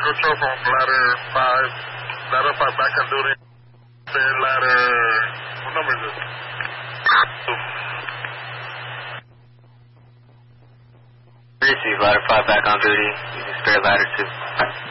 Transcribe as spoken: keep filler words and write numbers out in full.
control from ladder five. Ladder five back on duty. Spare ladder. What number is this? Receive ladder five back on duty. Using spare ladder two.